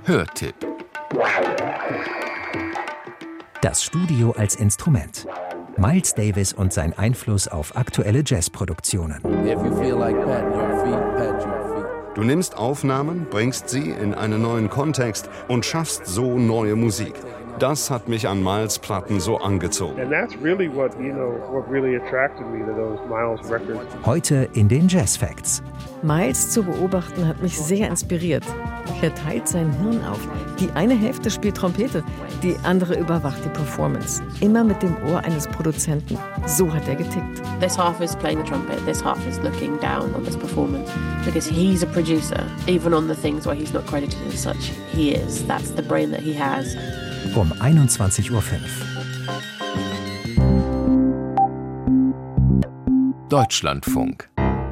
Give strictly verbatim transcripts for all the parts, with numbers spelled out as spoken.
Hörtipp. Das Studio als Instrument. Miles Davis und sein Einfluss auf aktuelle Jazzproduktionen. Du nimmst Aufnahmen, bringst sie in einen neuen Kontext und schaffst so neue Musik. Das hat mich an Miles' Platten so angezogen. Heute in den Jazz Facts. Miles zu beobachten hat mich sehr inspiriert. Er teilt sein Hirn auf. Die eine Hälfte spielt Trompete, die andere überwacht die Performance. Immer mit dem Ohr eines Produzenten. So hat er getickt. This half is playing the trumpet, this half is looking down on this performance. Because he's a producer, even on the things where he's not credited as such. He is. That's the brain that he has. Um einundzwanzig Uhr fünf. Deutschlandfunk.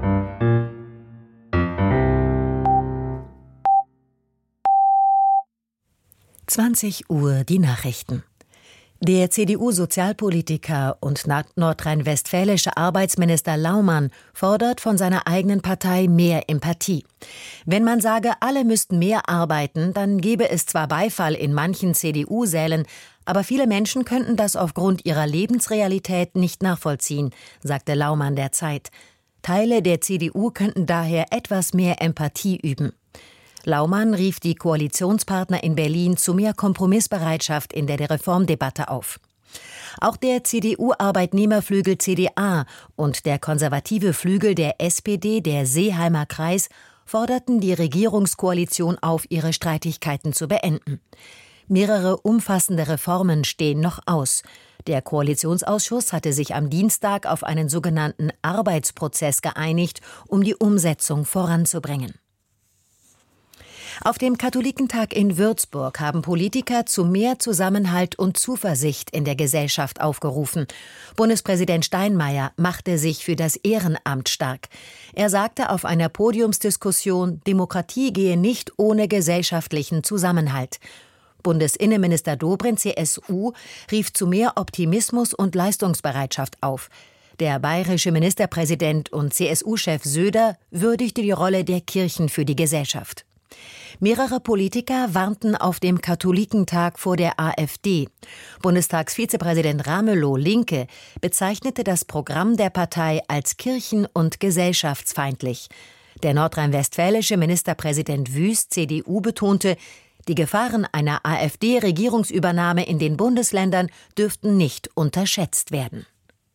zwanzig Uhr die Nachrichten. Der C D U-Sozialpolitiker und nordrhein-westfälische Arbeitsminister Laumann fordert von seiner eigenen Partei mehr Empathie. Wenn man sage, alle müssten mehr arbeiten, dann gäbe es zwar Beifall in manchen C D U-Sälen, aber viele Menschen könnten das aufgrund ihrer Lebensrealität nicht nachvollziehen, sagte Laumann der Zeit. Teile der C D U könnten daher etwas mehr Empathie üben. Laumann rief die Koalitionspartner in Berlin zu mehr Kompromissbereitschaft in der Reformdebatte auf. Auch der C D U-Arbeitnehmerflügel C D A und der konservative Flügel der S P D, der Seeheimer Kreis, forderten die Regierungskoalition auf, ihre Streitigkeiten zu beenden. Mehrere umfassende Reformen stehen noch aus. Der Koalitionsausschuss hatte sich am Dienstag auf einen sogenannten Arbeitsprozess geeinigt, um die Umsetzung voranzubringen. Auf dem Katholikentag in Würzburg haben Politiker zu mehr Zusammenhalt und Zuversicht in der Gesellschaft aufgerufen. Bundespräsident Steinmeier machte sich für das Ehrenamt stark. Er sagte auf einer Podiumsdiskussion, Demokratie gehe nicht ohne gesellschaftlichen Zusammenhalt. Bundesinnenminister Dobrindt, C S U, rief zu mehr Optimismus und Leistungsbereitschaft auf. Der bayerische Ministerpräsident und C S U-Chef Söder würdigte die Rolle der Kirchen für die Gesellschaft. Mehrere Politiker warnten auf dem Katholikentag vor der AfD. Bundestagsvizepräsident Ramelow, Linke, bezeichnete das Programm der Partei als kirchen- und gesellschaftsfeindlich. Der nordrhein-westfälische Ministerpräsident Wüst, C D U, betonte, die Gefahren einer AfD-Regierungsübernahme in den Bundesländern dürften nicht unterschätzt werden.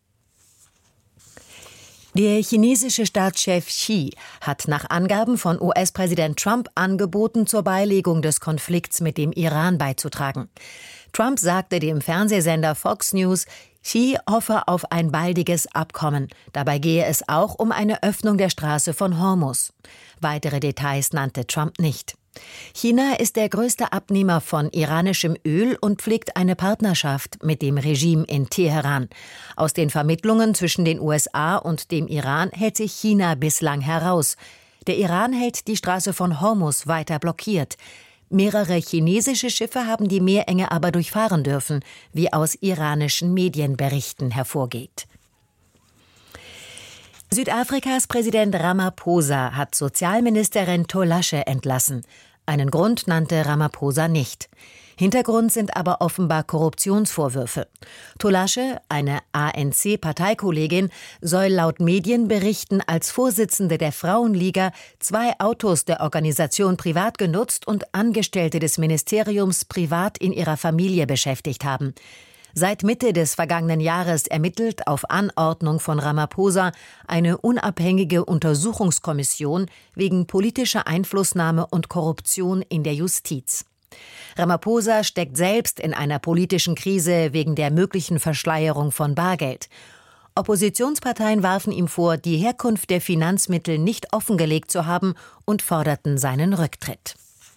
Der chinesische Staatschef Xi hat nach Angaben von U S-Präsident Trump angeboten, zur Beilegung des Konflikts mit dem Iran beizutragen. Trump sagte dem Fernsehsender Fox News, Xi hoffe auf ein baldiges Abkommen. Dabei gehe es auch um eine Öffnung der Straße von Hormuz. Weitere Details nannte Trump nicht. China ist der größte Abnehmer von iranischem Öl und pflegt eine Partnerschaft mit dem Regime in Teheran. Aus den Vermittlungen zwischen den U S A und dem Iran hält sich China bislang heraus. Der Iran hält die Straße von Hormuz weiter blockiert. Mehrere chinesische Schiffe haben die Meerenge aber durchfahren dürfen, wie aus iranischen Medienberichten hervorgeht. Südafrikas Präsident Ramaphosa hat Sozialministerin Tolashe entlassen. Einen Grund nannte Ramaphosa nicht. Hintergrund sind aber offenbar Korruptionsvorwürfe. Tolashe, eine A N C-Parteikollegin, soll laut Medienberichten als Vorsitzende der Frauenliga zwei Autos der Organisation privat genutzt und Angestellte des Ministeriums privat in ihrer Familie beschäftigt haben. Seit Mitte des vergangenen Jahres ermittelt auf Anordnung von Ramaphosa eine unabhängige Untersuchungskommission wegen politischer Einflussnahme und Korruption in der Justiz. Ramaphosa steckt selbst in einer politischen Krise wegen der möglichen Verschleierung von Bargeld. Oppositionsparteien warfen ihm vor, die Herkunft der Finanzmittel nicht offengelegt zu haben und forderten seinen Rücktritt.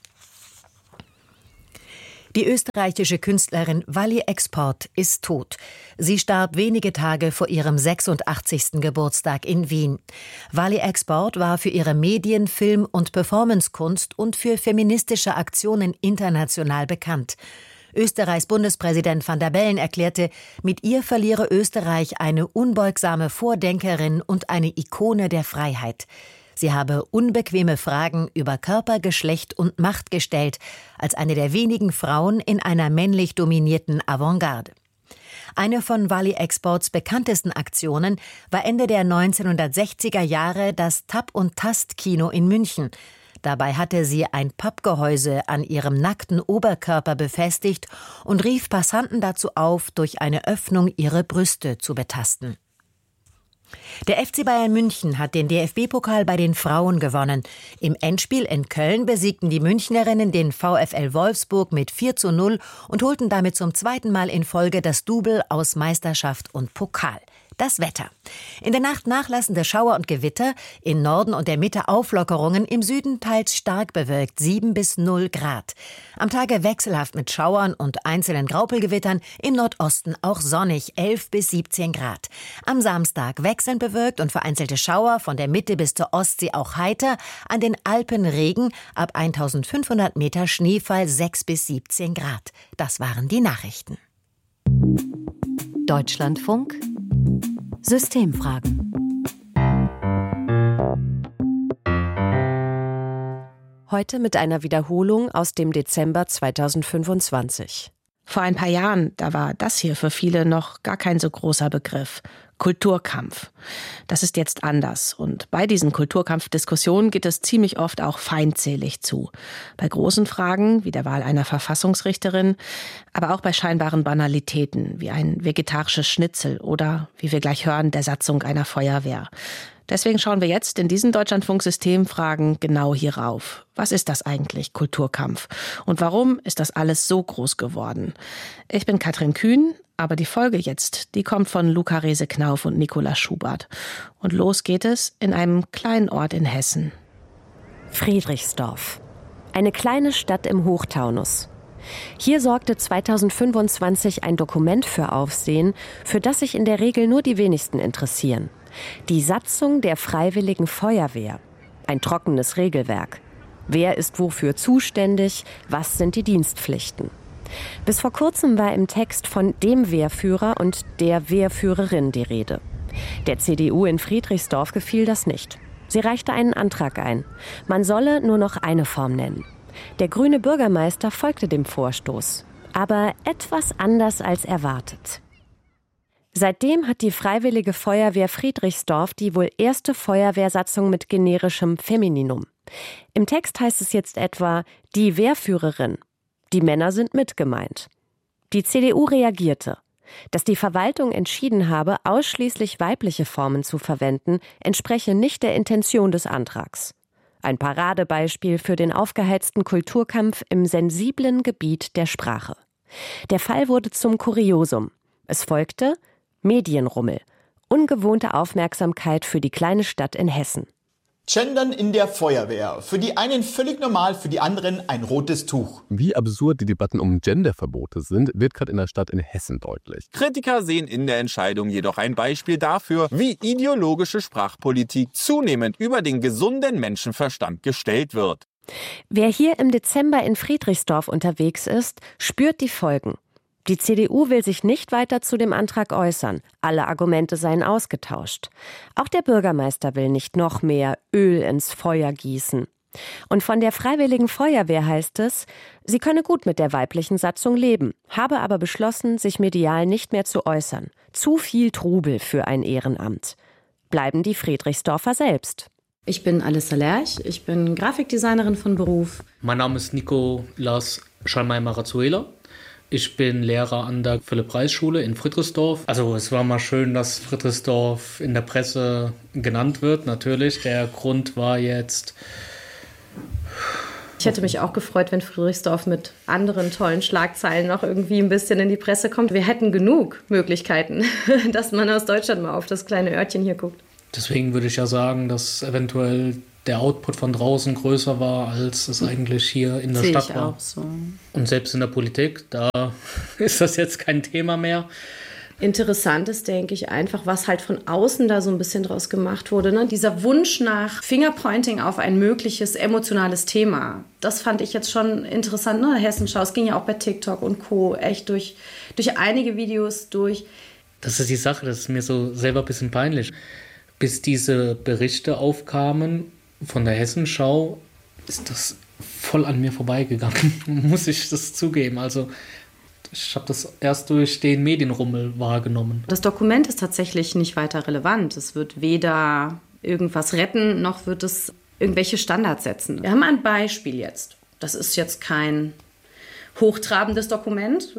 Die österreichische Künstlerin Wally Export ist tot. Sie starb wenige Tage vor ihrem sechsundachtzigsten Geburtstag in Wien. Wally Export war für ihre Medien-, Film- und Performancekunst und für feministische Aktionen international bekannt. Österreichs Bundespräsident Van der Bellen erklärte, mit ihr verliere Österreich eine unbeugsame Vordenkerin und eine Ikone der Freiheit. Sie habe unbequeme Fragen über Körper, Geschlecht und Macht gestellt, als eine der wenigen Frauen in einer männlich dominierten Avantgarde. Eine von Wally Exports bekanntesten Aktionen war Ende der neunzehnhundertsechziger Jahre das Tab- und Tast-Kino in München. Dabei hatte sie ein Pappgehäuse an ihrem nackten Oberkörper befestigt und rief Passanten dazu auf, durch eine Öffnung ihre Brüste zu betasten. Der F C Bayern München hat den D F B-Pokal bei den Frauen gewonnen. Im Endspiel in Köln besiegten die Münchnerinnen den VfL Wolfsburg mit vier zu null und holten damit zum zweiten Mal in Folge das Double aus Meisterschaft und Pokal. Das Wetter. In der Nacht nachlassende Schauer und Gewitter, im Norden und der Mitte Auflockerungen, im Süden teils stark bewölkt, sieben bis null Grad. Am Tage wechselhaft mit Schauern und einzelnen Graupelgewittern, im Nordosten auch sonnig, elf bis siebzehn Grad. Am Samstag wechselnd bewölkt und vereinzelte Schauer, von der Mitte bis zur Ostsee auch heiter, an den Alpen Regen, ab eintausendfünfhundert Meter Schneefall sechs bis siebzehn Grad. Das waren die Nachrichten. Deutschlandfunk Systemfragen. Heute mit einer Wiederholung aus dem Dezember zweitausendfünfundzwanzig. Vor ein paar Jahren, da war das hier für viele noch gar kein so großer Begriff. Kulturkampf. Das ist jetzt anders. Und bei diesen Kulturkampfdiskussionen geht es ziemlich oft auch feindselig zu. Bei großen Fragen, wie der Wahl einer Verfassungsrichterin, aber auch bei scheinbaren Banalitäten, wie ein vegetarisches Schnitzel oder, wie wir gleich hören, der Satzung einer Feuerwehr. Deswegen schauen wir jetzt in diesen Deutschlandfunk-Systemfragen genau hierauf. Was ist das eigentlich, Kulturkampf? Und warum ist das alles so groß geworden? Ich bin Katrin Kühn, aber die Folge jetzt, die kommt von Luca Rese-Knauf und Nicola Schubert. Und los geht es in einem kleinen Ort in Hessen. Friedrichsdorf. Eine kleine Stadt im Hochtaunus. Hier sorgte zweitausendfünfundzwanzig ein Dokument für Aufsehen, für das sich in der Regel nur die wenigsten interessieren. Die Satzung der Freiwilligen Feuerwehr. Ein trockenes Regelwerk. Wer ist wofür zuständig? Was sind die Dienstpflichten? Bis vor kurzem war im Text von dem Wehrführer und der Wehrführerin die Rede. Der C D U in Friedrichsdorf gefiel das nicht. Sie reichte einen Antrag ein. Man solle nur noch eine Form nennen. Der grüne Bürgermeister folgte dem Vorstoß. Aber etwas anders als erwartet. Seitdem hat die Freiwillige Feuerwehr Friedrichsdorf die wohl erste Feuerwehrsatzung mit generischem Femininum. Im Text heißt es jetzt etwa die Wehrführerin. Die Männer sind mit gemeint. Die C D U reagierte. Dass die Verwaltung entschieden habe, ausschließlich weibliche Formen zu verwenden, entspreche nicht der Intention des Antrags. Ein Paradebeispiel für den aufgeheizten Kulturkampf im sensiblen Gebiet der Sprache. Der Fall wurde zum Kuriosum. Es folgte Medienrummel. Ungewohnte Aufmerksamkeit für die kleine Stadt in Hessen. Gendern in der Feuerwehr. Für die einen völlig normal, für die anderen ein rotes Tuch. Wie absurd die Debatten um Genderverbote sind, wird gerade in der Stadt in Hessen deutlich. Kritiker sehen in der Entscheidung jedoch ein Beispiel dafür, wie ideologische Sprachpolitik zunehmend über den gesunden Menschenverstand gestellt wird. Wer hier im Dezember in Friedrichsdorf unterwegs ist, spürt die Folgen. Die C D U will sich nicht weiter zu dem Antrag äußern. Alle Argumente seien ausgetauscht. Auch der Bürgermeister will nicht noch mehr Öl ins Feuer gießen. Und von der Freiwilligen Feuerwehr heißt es, sie könne gut mit der weiblichen Satzung leben, habe aber beschlossen, sich medial nicht mehr zu äußern. Zu viel Trubel für ein Ehrenamt. Bleiben die Friedrichsdorfer selbst. Ich bin Alissa Lerch, ich bin Grafikdesignerin von Beruf. Mein Name ist Nico Lars Schalmay-Marazuela. Ich bin Lehrer an der Philipp-Reis-Schule in Friedrichsdorf. Also es war mal schön, dass Friedrichsdorf in der Presse genannt wird, natürlich. Der Grund war jetzt... Ich hätte mich auch gefreut, wenn Friedrichsdorf mit anderen tollen Schlagzeilen noch irgendwie ein bisschen in die Presse kommt. Wir hätten genug Möglichkeiten, dass man aus Deutschland mal auf das kleine Örtchen hier guckt. Deswegen würde ich ja sagen, dass eventuell der Output von draußen größer war, als es eigentlich hier in der Sehe Stadt ich war. Auch so. Und selbst in der Politik, da ist das jetzt kein Thema mehr. Interessant ist, denke ich, einfach, was halt von außen da so ein bisschen draus gemacht wurde. Ne? Dieser Wunsch nach Fingerpointing auf ein mögliches emotionales Thema. Das fand ich jetzt schon interessant. Ne? Hessenschau, es ging ja auch bei TikTok und Co. echt durch, durch einige Videos durch. Das ist die Sache, das ist mir so selber ein bisschen peinlich. Bis diese Berichte aufkamen, Von der Hessenschau ist das voll an mir vorbeigegangen, muss ich das zugeben. Also ich habe das erst durch den Medienrummel wahrgenommen. Das Dokument ist tatsächlich nicht weiter relevant. Es wird weder irgendwas retten, noch wird es irgendwelche Standards setzen. Wir haben ein Beispiel jetzt. Das ist jetzt kein hochtrabendes Dokument,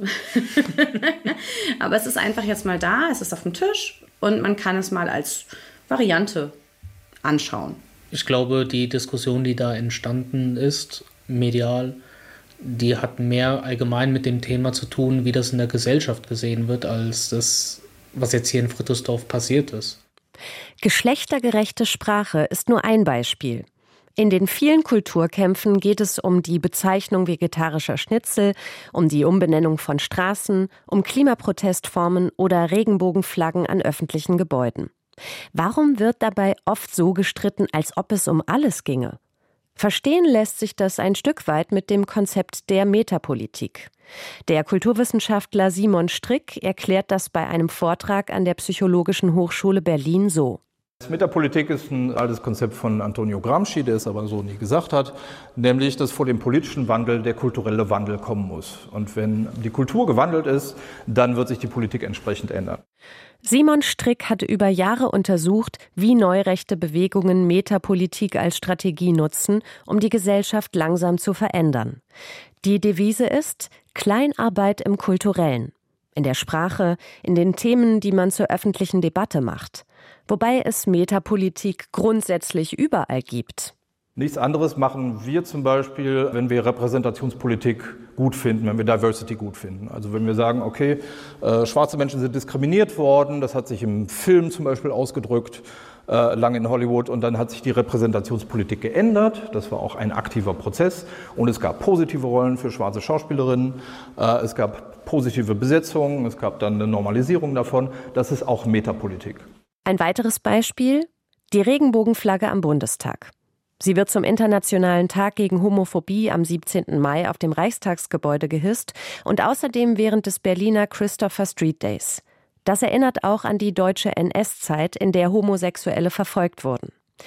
aber es ist einfach jetzt mal da, es ist auf dem Tisch und man kann es mal als Variante anschauen. Ich glaube, die Diskussion, die da entstanden ist, medial, die hat mehr allgemein mit dem Thema zu tun, wie das in der Gesellschaft gesehen wird, als das, was jetzt hier in Frithersdorf passiert ist. Geschlechtergerechte Sprache ist nur ein Beispiel. In den vielen Kulturkämpfen geht es um die Bezeichnung vegetarischer Schnitzel, um die Umbenennung von Straßen, um Klimaprotestformen oder Regenbogenflaggen an öffentlichen Gebäuden. Warum wird dabei oft so gestritten, als ob es um alles ginge? Verstehen lässt sich das ein Stück weit mit dem Konzept der Metapolitik. Der Kulturwissenschaftler Simon Strick erklärt das bei einem Vortrag an der Psychologischen Hochschule Berlin so. Metapolitik ist ein altes Konzept von Antonio Gramsci, der es aber so nie gesagt hat, nämlich, dass vor dem politischen Wandel der kulturelle Wandel kommen muss. Und wenn die Kultur gewandelt ist, dann wird sich die Politik entsprechend ändern. Simon Strick hat über Jahre untersucht, wie neurechte Bewegungen Metapolitik als Strategie nutzen, um die Gesellschaft langsam zu verändern. Die Devise ist Kleinarbeit im Kulturellen. In der Sprache, in den Themen, die man zur öffentlichen Debatte macht. Wobei es Metapolitik grundsätzlich überall gibt. Nichts anderes machen wir zum Beispiel, wenn wir Repräsentationspolitik gut finden, wenn wir Diversity gut finden. Also wenn wir sagen, okay, äh, schwarze Menschen sind diskriminiert worden, das hat sich im Film zum Beispiel ausgedrückt, äh, lange in Hollywood, und dann hat sich die Repräsentationspolitik geändert. Das war auch ein aktiver Prozess und es gab positive Rollen für schwarze Schauspielerinnen, äh, es gab positive Besetzungen, es gab dann eine Normalisierung davon. Das ist auch Metapolitik. Ein weiteres Beispiel, die Regenbogenflagge am Bundestag. Sie wird zum Internationalen Tag gegen Homophobie am siebzehnten Mai auf dem Reichstagsgebäude gehisst und außerdem während des Berliner Christopher Street Days. Das erinnert auch an die deutsche N S-Zeit, in der Homosexuelle verfolgt wurden.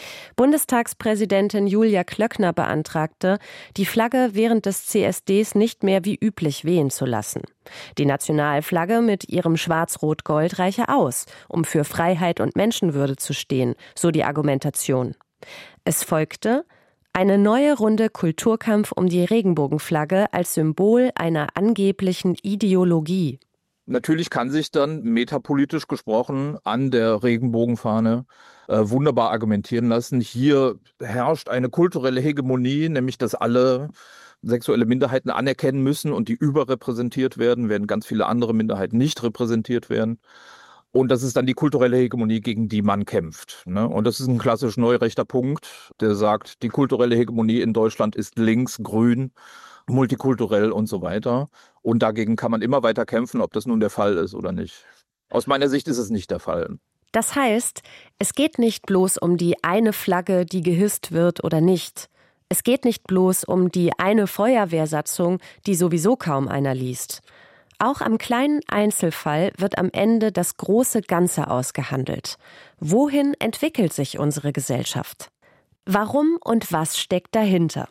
Bundestagspräsidentin Julia Klöckner beantragte, die Flagge während des C S Ds nicht mehr wie üblich wehen zu lassen. Die Nationalflagge mit ihrem Schwarz-Rot-Gold reiche aus, um für Freiheit und Menschenwürde zu stehen, so die Argumentation. Es folgte eine neue Runde Kulturkampf um die Regenbogenflagge als Symbol einer angeblichen Ideologie. Natürlich kann sich dann metapolitisch gesprochen an der Regenbogenfahne äh, wunderbar argumentieren lassen. Hier herrscht eine kulturelle Hegemonie, nämlich dass alle sexuelle Minderheiten anerkennen müssen und die überrepräsentiert werden, während ganz viele andere Minderheiten nicht repräsentiert werden. Und das ist dann die kulturelle Hegemonie, gegen die man kämpft. Ne? Und das ist ein klassisch neurechter Punkt, der sagt, die kulturelle Hegemonie in Deutschland ist links, grün, multikulturell und so weiter. Und dagegen kann man immer weiter kämpfen, ob das nun der Fall ist oder nicht. Aus meiner Sicht ist es nicht der Fall. Das heißt, es geht nicht bloß um die eine Flagge, die gehisst wird oder nicht. Es geht nicht bloß um die eine Feuerwehrsatzung, die sowieso kaum einer liest. Auch am kleinen Einzelfall wird am Ende das große Ganze ausgehandelt. Wohin entwickelt sich unsere Gesellschaft? Warum und was steckt dahinter?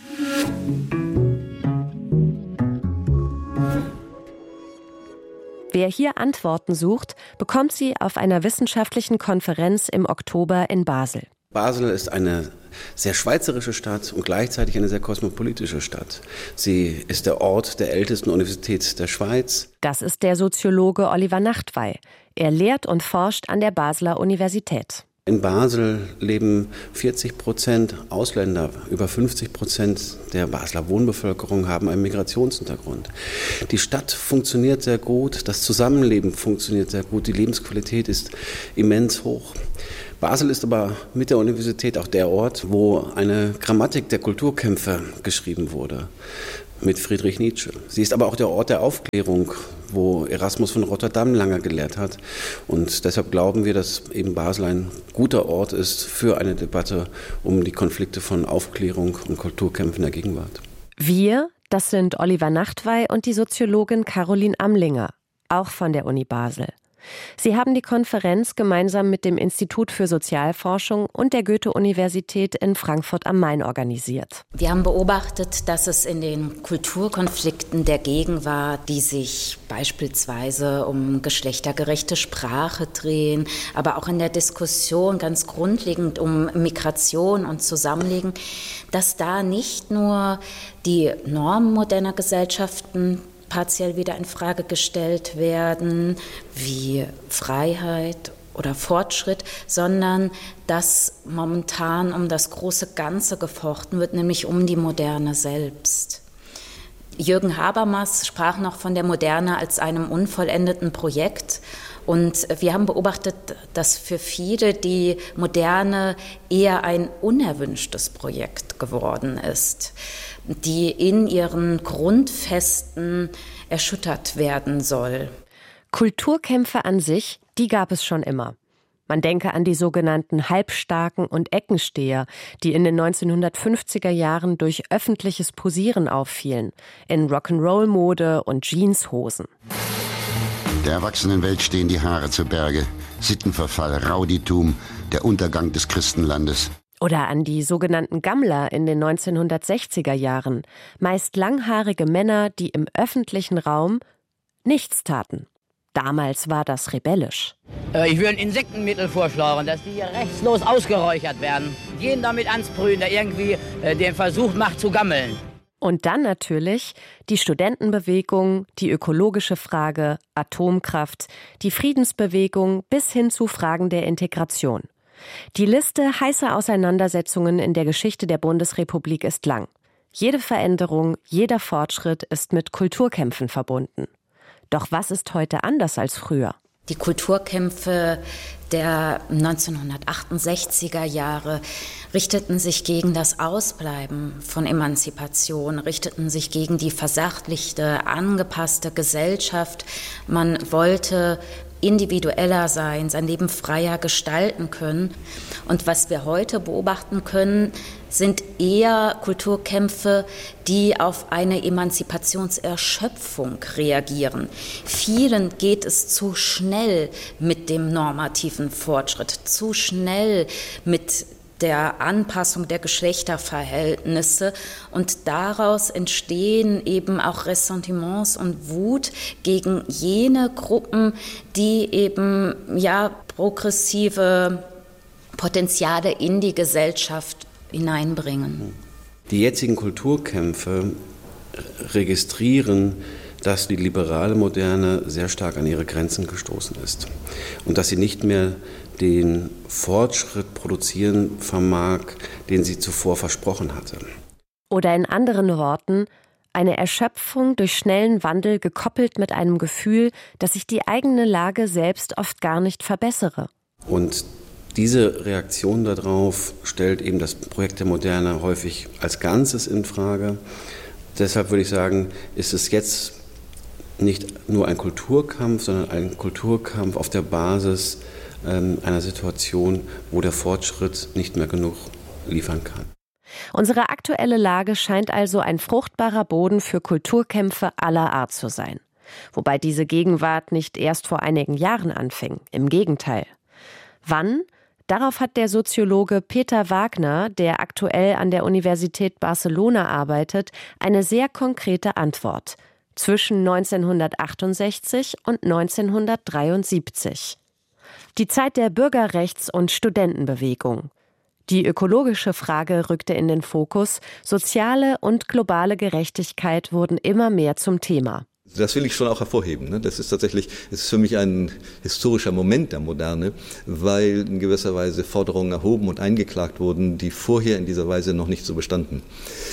Wer hier Antworten sucht, bekommt sie auf einer wissenschaftlichen Konferenz im Oktober in Basel. Basel ist eine sehr schweizerische Stadt und gleichzeitig eine sehr kosmopolitische Stadt. Sie ist der Ort der ältesten Universität der Schweiz. Das ist der Soziologe Oliver Nachtwey. Er lehrt und forscht an der Basler Universität. In Basel leben vierzig Prozent Ausländer, über fünfzig Prozent der Basler Wohnbevölkerung haben einen Migrationshintergrund. Die Stadt funktioniert sehr gut, das Zusammenleben funktioniert sehr gut, die Lebensqualität ist immens hoch. Basel ist aber mit der Universität auch der Ort, wo eine Grammatik der Kulturkämpfe geschrieben wurde, mit Friedrich Nietzsche. Sie ist aber auch der Ort der Aufklärung, wo Erasmus von Rotterdam lange gelehrt hat. Und deshalb glauben wir, dass eben Basel ein guter Ort ist für eine Debatte um die Konflikte von Aufklärung und Kulturkämpfen der Gegenwart. Wir, das sind Oliver Nachtwey und die Soziologin Caroline Amlinger, auch von der Uni Basel. Sie haben die Konferenz gemeinsam mit dem Institut für Sozialforschung und der Goethe-Universität in Frankfurt am Main organisiert. Wir haben beobachtet, dass es in den Kulturkonflikten der Gegenwart, die sich beispielsweise um geschlechtergerechte Sprache drehen, aber auch in der Diskussion ganz grundlegend um Migration und Zusammenleben, dass da nicht nur die Normen moderner Gesellschaften partiell wieder in Frage gestellt werden, wie Freiheit oder Fortschritt, sondern dass momentan um das große Ganze gefochten wird, nämlich um die Moderne selbst. Jürgen Habermas sprach noch von der Moderne als einem unvollendeten Projekt. Und wir haben beobachtet, dass für viele die Moderne eher ein unerwünschtes Projekt geworden ist, die in ihren Grundfesten erschüttert werden soll. Kulturkämpfe an sich, die gab es schon immer. Man denke an die sogenannten Halbstarken und Eckensteher, die in den neunzehnhundertfünfziger Jahren durch öffentliches Posieren auffielen, in Rock'n'Roll-Mode und Jeanshosen. Der erwachsenen Welt stehen die Haare zu Berge. Sittenverfall, Rowdytum, der Untergang des Christenlandes. Oder an die sogenannten Gammler in den neunzehnhundertsechziger Jahren. Meist langhaarige Männer, die im öffentlichen Raum nichts taten. Damals war das rebellisch. Ich würde ein Insektenmittel vorschlagen, dass die hier rechtslos ausgeräuchert werden. Jeden damit ansprühen, der irgendwie äh, den Versuch macht zu gammeln. Und dann natürlich die Studentenbewegung, die ökologische Frage, Atomkraft, die Friedensbewegung bis hin zu Fragen der Integration. Die Liste heißer Auseinandersetzungen in der Geschichte der Bundesrepublik ist lang. Jede Veränderung, jeder Fortschritt ist mit Kulturkämpfen verbunden. Doch was ist heute anders als früher? Die Kulturkämpfe der neunzehnhundertachtundsechziger Jahre richteten sich gegen das Ausbleiben von Emanzipation, richteten sich gegen die versachlichte, angepasste Gesellschaft. Man wollte individueller sein, sein Leben freier gestalten können. Und was wir heute beobachten können, sind eher Kulturkämpfe, die auf eine Emanzipationserschöpfung reagieren. Vielen geht es zu schnell mit dem normativen Fortschritt, zu schnell mit der Anpassung der Geschlechterverhältnisse, und daraus entstehen eben auch Ressentiments und Wut gegen jene Gruppen, die eben ja progressive Potenziale in die Gesellschaft hineinbringen. Die jetzigen Kulturkämpfe registrieren, dass die liberale Moderne sehr stark an ihre Grenzen gestoßen ist und dass sie nicht mehr den Fortschritt produzieren vermag, den sie zuvor versprochen hatte. Oder in anderen Worten, eine Erschöpfung durch schnellen Wandel gekoppelt mit einem Gefühl, dass sich die eigene Lage selbst oft gar nicht verbessere. Und diese Reaktion darauf stellt eben das Projekt der Moderne häufig als Ganzes in Frage. Deshalb würde ich sagen, ist es jetzt nicht nur ein Kulturkampf, sondern ein Kulturkampf auf der Basis ähm, einer Situation, wo der Fortschritt nicht mehr genug liefern kann. Unsere aktuelle Lage scheint also ein fruchtbarer Boden für Kulturkämpfe aller Art zu sein. Wobei diese Gegenwart nicht erst vor einigen Jahren anfing, im Gegenteil. Wann? Darauf hat der Soziologe Peter Wagner, der aktuell an der Universität Barcelona arbeitet, eine sehr konkrete Antwort. Zwischen neunzehnhundertachtundsechzig und neunzehnhundertdreiundsiebzig. Die Zeit der Bürgerrechts- und Studentenbewegung. Die ökologische Frage rückte in den Fokus, soziale und globale Gerechtigkeit wurden immer mehr zum Thema. Das will ich schon auch hervorheben. Das ist tatsächlich, es ist für mich ein historischer Moment der Moderne, weil in gewisser Weise Forderungen erhoben und eingeklagt wurden, die vorher in dieser Weise noch nicht so bestanden.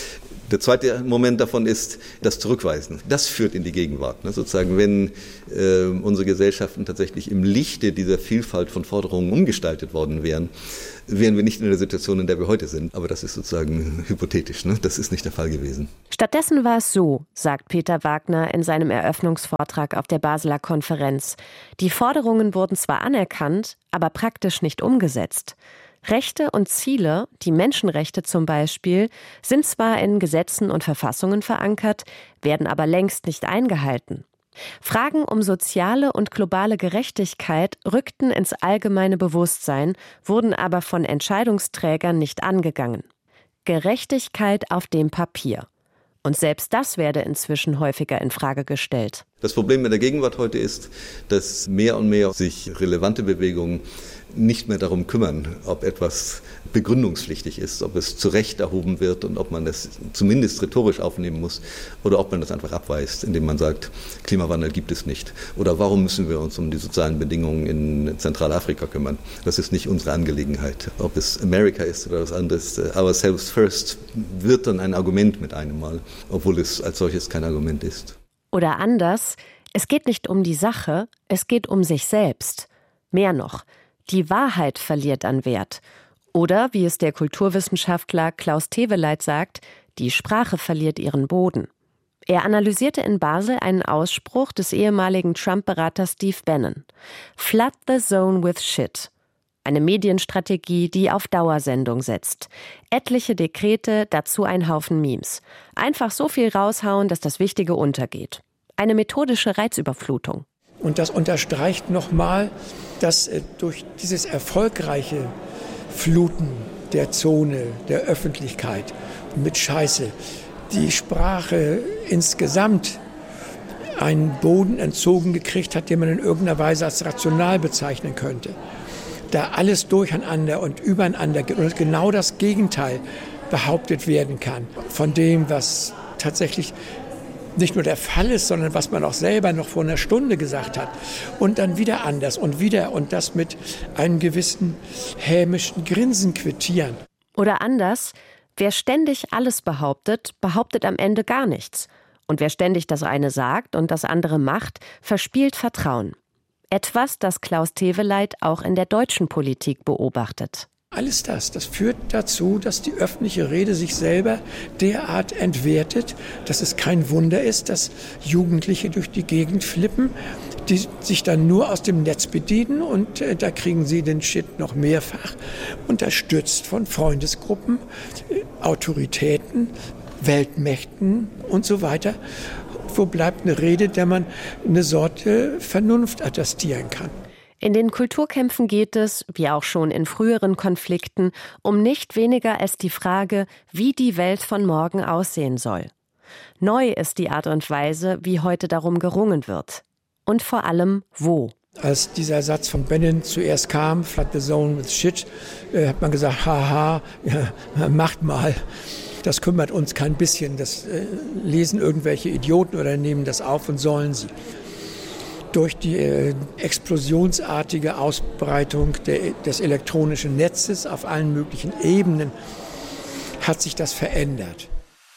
Der zweite Moment davon ist das Zurückweisen. Das führt in die Gegenwart. Ne? Sozusagen, wenn äh, unsere Gesellschaften tatsächlich im Lichte dieser Vielfalt von Forderungen umgestaltet worden wären, wären wir nicht in der Situation, in der wir heute sind. Aber das ist sozusagen hypothetisch. Ne? Das ist nicht der Fall gewesen. Stattdessen war es so, sagt Peter Wagner in seinem Eröffnungsvortrag auf der Basler Konferenz. Die Forderungen wurden zwar anerkannt, aber praktisch nicht umgesetzt. Rechte und Ziele, die Menschenrechte zum Beispiel, sind zwar in Gesetzen und Verfassungen verankert, werden aber längst nicht eingehalten. Fragen um soziale und globale Gerechtigkeit rückten ins allgemeine Bewusstsein, wurden aber von Entscheidungsträgern nicht angegangen. Gerechtigkeit auf dem Papier. Und selbst das werde inzwischen häufiger in Frage gestellt. Das Problem in der Gegenwart heute ist, dass mehr und mehr sich relevante Bewegungen nicht mehr darum kümmern, ob etwas begründungspflichtig ist, ob es zu Recht erhoben wird und ob man das zumindest rhetorisch aufnehmen muss oder ob man das einfach abweist, indem man sagt, Klimawandel gibt es nicht. Oder warum müssen wir uns um die sozialen Bedingungen in Zentralafrika kümmern? Das ist nicht unsere Angelegenheit. Ob es Amerika ist oder was anderes, ourselves first wird dann ein Argument mit einem Mal, obwohl es als solches kein Argument ist. Oder anders, es geht nicht um die Sache, es geht um sich selbst. Mehr noch, die Wahrheit verliert an Wert. Oder, wie es der Kulturwissenschaftler Klaus Teweleit sagt, die Sprache verliert ihren Boden. Er analysierte in Basel einen Ausspruch des ehemaligen Trump-Beraters Steve Bannon. Flood the zone with shit. Eine Medienstrategie, die auf Dauersendung setzt. Etliche Dekrete, dazu ein Haufen Memes. Einfach so viel raushauen, dass das Wichtige untergeht. Eine methodische Reizüberflutung. Und das unterstreicht nochmal, dass äh, durch dieses erfolgreiche Fluten der Zone, der Öffentlichkeit mit Scheiße, die Sprache insgesamt einen Boden entzogen gekriegt hat, den man in irgendeiner Weise als rational bezeichnen könnte. Da alles durcheinander und übereinander geht und genau das Gegenteil behauptet werden kann von dem, was tatsächlich nicht nur der Fall ist, sondern was man auch selber noch vor einer Stunde gesagt hat. Und dann wieder anders und wieder und das mit einem gewissen hämischen Grinsen quittieren. Oder anders, wer ständig alles behauptet, behauptet am Ende gar nichts. Und wer ständig das eine sagt und das andere macht, verspielt Vertrauen. Etwas, das Klaus Teweleit auch in der deutschen Politik beobachtet. Alles das, das führt dazu, dass die öffentliche Rede sich selber derart entwertet, dass es kein Wunder ist, dass Jugendliche durch die Gegend flippen, die sich dann nur aus dem Netz bedienen und äh, da kriegen sie den Shit noch mehrfach, unterstützt von Freundesgruppen, äh, Autoritäten, Weltmächten und so weiter. Wo bleibt eine Rede, der man eine Sorte Vernunft attestieren kann? In den Kulturkämpfen geht es, wie auch schon in früheren Konflikten, um nicht weniger als die Frage, wie die Welt von morgen aussehen soll. Neu ist die Art und Weise, wie heute darum gerungen wird. Und vor allem, wo. Als dieser Satz von Bannon zuerst kam, flood the zone with shit, äh, hat man gesagt, haha, ja, macht mal. Das kümmert uns kein bisschen. Das äh, lesen irgendwelche Idioten oder nehmen das auf und sollen sie. Durch die äh, explosionsartige Ausbreitung der, des elektronischen Netzes auf allen möglichen Ebenen hat sich das verändert.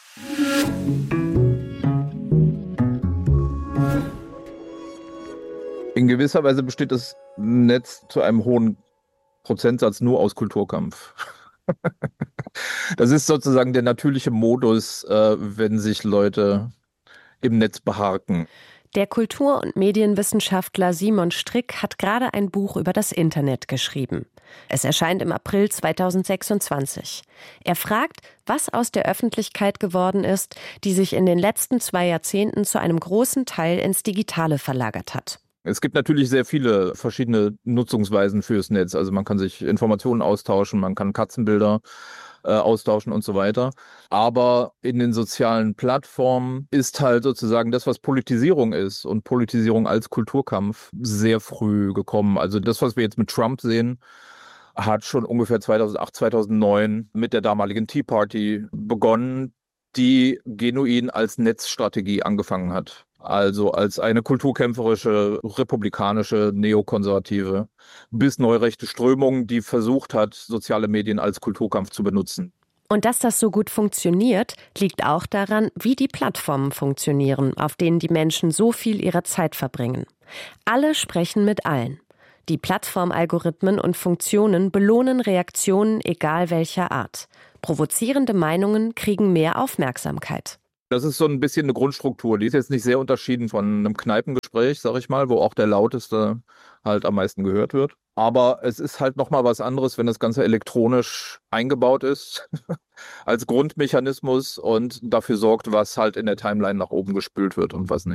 In gewisser Weise besteht das Netz zu einem hohen Prozentsatz nur aus Kulturkampf. Das ist sozusagen der natürliche Modus, äh, wenn sich Leute im Netz beharken. Der Kultur- und Medienwissenschaftler Simon Strick hat gerade ein Buch über das Internet geschrieben. Es erscheint im April zweitausendsechsundzwanzig. Er fragt, was aus der Öffentlichkeit geworden ist, die sich in den letzten zwei Jahrzehnten zu einem großen Teil ins Digitale verlagert hat. Es gibt natürlich sehr viele verschiedene Nutzungsweisen fürs Netz. Also man kann sich Informationen austauschen, man kann Katzenbilder äh, austauschen und so weiter. Aber in den sozialen Plattformen ist halt sozusagen das, was Politisierung ist und Politisierung als Kulturkampf sehr früh gekommen. Also das, was wir jetzt mit Trump sehen, hat schon ungefähr zweitausendacht, zweitausendneun mit der damaligen Tea Party begonnen, die genuin als Netzstrategie angefangen hat. Also als eine kulturkämpferische, republikanische, neokonservative bis neurechte Strömung, die versucht hat, soziale Medien als Kulturkampf zu benutzen. Und dass das so gut funktioniert, liegt auch daran, wie die Plattformen funktionieren, auf denen die Menschen so viel ihrer Zeit verbringen. Alle sprechen mit allen. Die Plattformalgorithmen und Funktionen belohnen Reaktionen egal welcher Art. Provozierende Meinungen kriegen mehr Aufmerksamkeit. Das ist so ein bisschen eine Grundstruktur. Die ist jetzt nicht sehr unterschieden von einem Kneipengespräch, sag ich mal, wo auch der Lauteste halt am meisten gehört wird. Aber es ist halt nochmal was anderes, wenn das Ganze elektronisch eingebaut ist, als Grundmechanismus und dafür sorgt, was halt in der Timeline nach oben gespült wird und was nicht.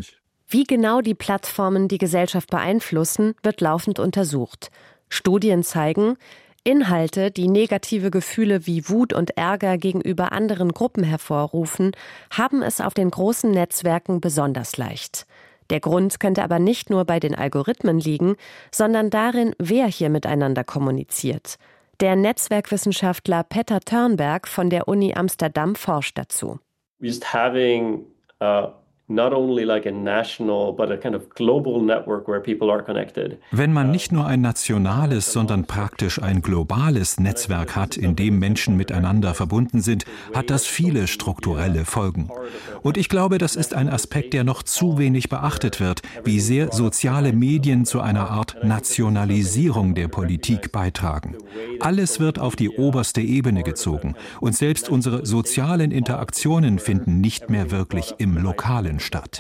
Wie genau die Plattformen die Gesellschaft beeinflussen, wird laufend untersucht. Studien zeigen, Inhalte, die negative Gefühle wie Wut und Ärger gegenüber anderen Gruppen hervorrufen, haben es auf den großen Netzwerken besonders leicht. Der Grund könnte aber nicht nur bei den Algorithmen liegen, sondern darin, wer hier miteinander kommuniziert. Der Netzwerkwissenschaftler Petter Törnberg von der Uni Amsterdam forscht dazu. Just having uh not only like a national, but a kind of global network where people are connected. Wenn man nicht nur ein nationales, sondern praktisch ein globales Netzwerk hat, in dem Menschen miteinander verbunden sind, hat das viele strukturelle Folgen. Und ich glaube, das ist ein Aspekt, der noch zu wenig beachtet wird, wie sehr soziale Medien zu einer Art Nationalisierung der Politik beitragen. Alles wird auf die oberste Ebene gezogen und selbst unsere sozialen Interaktionen finden nicht mehr wirklich im Lokalen statt.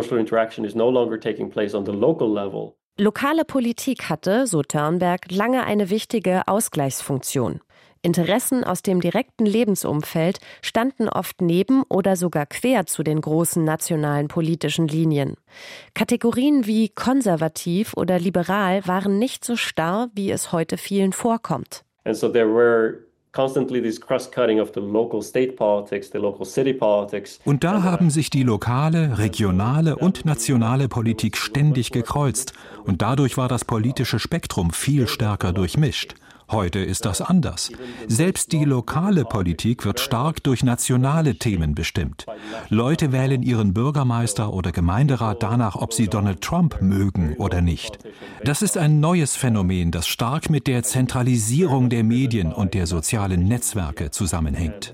Lokale Politik hatte, so Törnberg, lange eine wichtige Ausgleichsfunktion. Interessen aus dem direkten Lebensumfeld standen oft neben oder sogar quer zu den großen nationalen politischen Linien. Kategorien wie konservativ oder liberal waren nicht so starr, wie es heute vielen vorkommt. And so there were constantly this cross-cutting of the local state politics, the local city politics. Und da haben sich die lokale, regionale und nationale Politik ständig gekreuzt. Und dadurch war das politische Spektrum viel stärker durchmischt. Heute ist das anders. Selbst die lokale Politik wird stark durch nationale Themen bestimmt. Leute wählen ihren Bürgermeister oder Gemeinderat danach, ob sie Donald Trump mögen oder nicht. Das ist ein neues Phänomen, das stark mit der Zentralisierung der Medien und der sozialen Netzwerke zusammenhängt.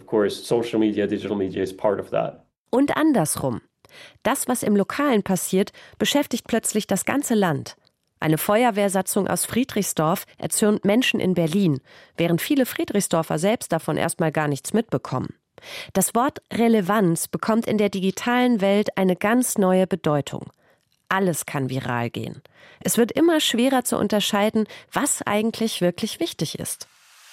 Und andersrum. Das, was im Lokalen passiert, beschäftigt plötzlich das ganze Land. Eine Feuerwehrsatzung aus Friedrichsdorf erzürnt Menschen in Berlin, während viele Friedrichsdorfer selbst davon erstmal gar nichts mitbekommen. Das Wort Relevanz bekommt in der digitalen Welt eine ganz neue Bedeutung. Alles kann viral gehen. Es wird immer schwerer zu unterscheiden, was eigentlich wirklich wichtig ist.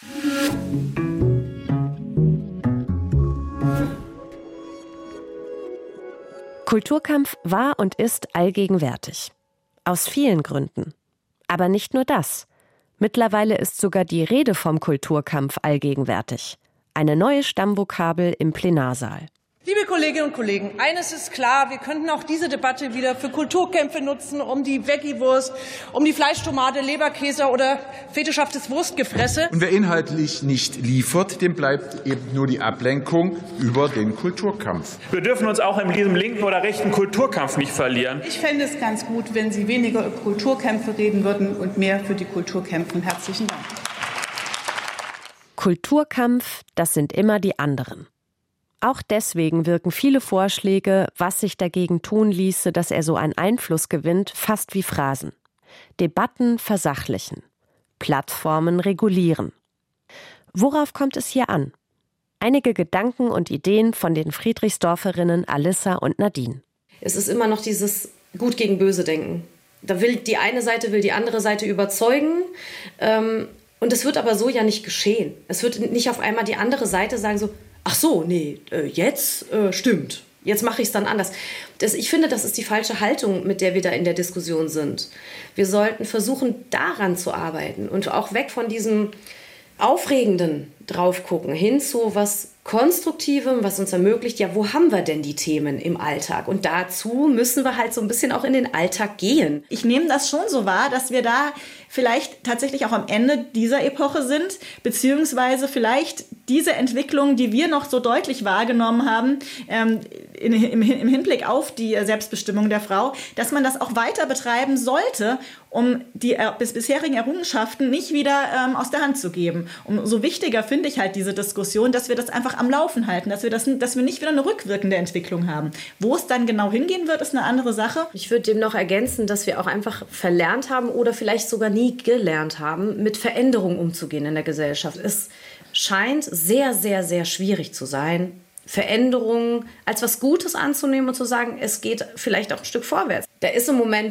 Kulturkampf war und ist allgegenwärtig. Aus vielen Gründen. Aber nicht nur das. Mittlerweile ist sogar die Rede vom Kulturkampf allgegenwärtig. Eine neue Stammvokabel im Plenarsaal. Liebe Kolleginnen und Kollegen, eines ist klar, wir könnten auch diese Debatte wieder für Kulturkämpfe nutzen, um die Veggie-Wurst, um die Fleischtomate, Leberkäse oder fetischhaftes Wurstgefresse. Und wer inhaltlich nicht liefert, dem bleibt eben nur die Ablenkung über den Kulturkampf. Wir dürfen uns auch in diesem linken oder rechten Kulturkampf nicht verlieren. Ich fände es ganz gut, wenn Sie weniger über Kulturkämpfe reden würden und mehr für die Kultur kämpfen. Herzlichen Dank. Kulturkampf, das sind immer die anderen. Auch deswegen wirken viele Vorschläge, was sich dagegen tun ließe, dass er so einen Einfluss gewinnt, fast wie Phrasen. Debatten versachlichen. Plattformen regulieren. Worauf kommt es hier an? Einige Gedanken und Ideen von den Friedrichsdorferinnen Alissa und Nadine. Es ist immer noch dieses Gut gegen Böse denken. Da will die eine Seite, will die andere Seite überzeugen. Ähm, und es wird aber so ja nicht geschehen. Es wird nicht auf einmal die andere Seite sagen so, ach so, nee, jetzt äh, stimmt. Jetzt mache ich es dann anders. Das, ich finde, das ist die falsche Haltung, mit der wir da in der Diskussion sind. Wir sollten versuchen, daran zu arbeiten und auch weg von diesem Aufregenden drauf gucken, hin zu was Konstruktivem, was uns ermöglicht, ja, wo haben wir denn die Themen im Alltag? Und dazu müssen wir halt so ein bisschen auch in den Alltag gehen. Ich nehme das schon so wahr, dass wir da vielleicht tatsächlich auch am Ende dieser Epoche sind, beziehungsweise vielleicht diese Entwicklung, die wir noch so deutlich wahrgenommen haben, ähm, in, im, im Hinblick auf die Selbstbestimmung der Frau, dass man das auch weiter betreiben sollte, um die äh, bis bisherigen Errungenschaften nicht wieder ähm, aus der Hand zu geben. Umso wichtiger finde ich halt diese Diskussion, dass wir das einfach am Laufen halten, dass wir, das, dass wir nicht wieder eine rückwirkende Entwicklung haben. Wo es dann genau hingehen wird, ist eine andere Sache. Ich würde dem noch ergänzen, dass wir auch einfach verlernt haben oder vielleicht sogar nie gelernt haben, mit Veränderungen umzugehen in der Gesellschaft. Es scheint sehr, sehr, sehr schwierig zu sein, Veränderungen als was Gutes anzunehmen und zu sagen, es geht vielleicht auch ein Stück vorwärts. Da ist im Moment